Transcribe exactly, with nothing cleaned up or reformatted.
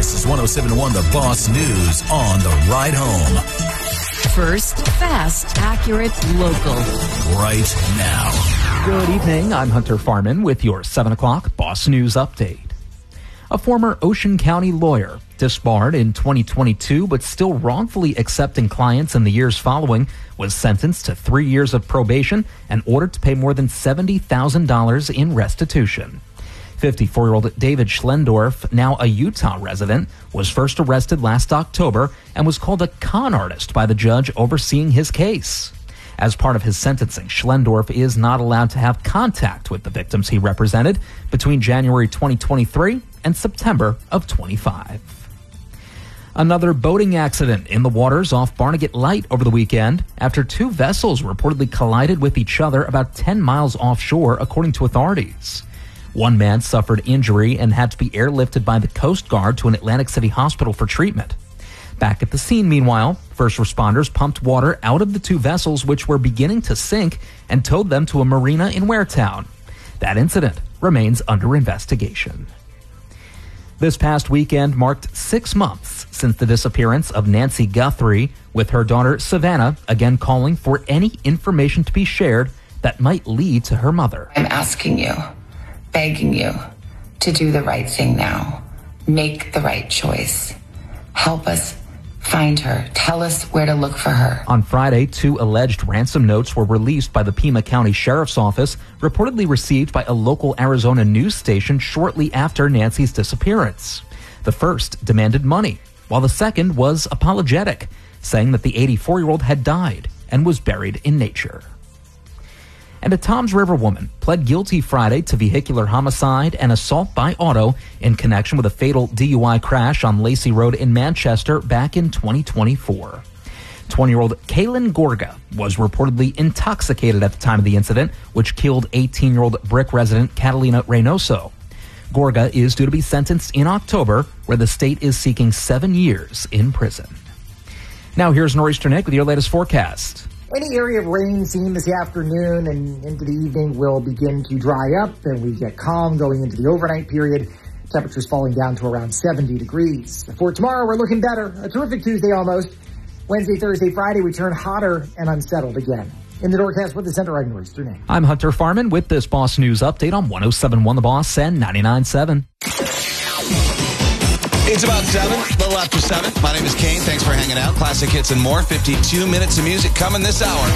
This is one oh seven point one The Boss News on the ride home. First, fast, accurate, local. Right now. Good evening. I'm Hunter Farman with your seven o'clock Boss News update. A former Ocean County lawyer, disbarred in twenty twenty-two but still wrongfully accepting clients in the years following, was sentenced to three years of probation and ordered to pay more than seventy thousand dollars in restitution. fifty-four-year-old David Schlendorf, now a Utah resident, was first arrested last October and was called a con artist by the judge overseeing his case. As part of his sentencing, Schlendorf is not allowed to have contact with the victims he represented between January twenty twenty-three and September of twenty-five. Another boating accident in the waters off Barnegat Light over the weekend after two vessels reportedly collided with each other about ten miles offshore, according to authorities. One man suffered injury and had to be airlifted by the Coast Guard to an Atlantic City hospital for treatment. Back at the scene, meanwhile, first responders pumped water out of the two vessels which were beginning to sink and towed them to a marina in Waretown. That incident remains under investigation. This past weekend marked six months since the disappearance of Nancy Guthrie, with her daughter Savannah again calling for any information to be shared that might lead to her mother. I'm asking you, begging you to do the right thing now. Make the right choice. Help us find her. Tell us where to look for her. On Friday, two alleged ransom notes were released by the Pima County Sheriff's Office, reportedly received by a local Arizona news station shortly after Nancy's disappearance. The first demanded money, while the second was apologetic, saying that the eighty-four-year-old had died and was buried in nature. And a Toms River woman pled guilty Friday to vehicular homicide and assault by auto in connection with a fatal D U I crash on Lacey Road in Manchester back in twenty twenty-four. twenty-year-old Kaylin Gorga was reportedly intoxicated at the time of the incident, which killed eighteen-year-old Brick resident Catalina Reynoso. Gorga is due to be sentenced in October, where the state is seeking seven years in prison. Now here's Nor'easter Nick with your latest forecast. Any area of rain seen this afternoon and into the evening will begin to dry up, and we get calm going into the overnight period. Temperatures falling down to around seventy degrees. For tomorrow, we're looking better. A terrific Tuesday almost. Wednesday, Thursday, Friday, we turn hotter and unsettled again. In the Doorcast with the Center, I'm Nor'easter Nick. I'm Hunter Farman with this Boss News update on one oh seven point one The Boss and ninety-nine point seven. It's about seven, a little after seven. My name is Kane. Thanks for hanging out. Classic hits and more. fifty-two minutes of music coming this hour.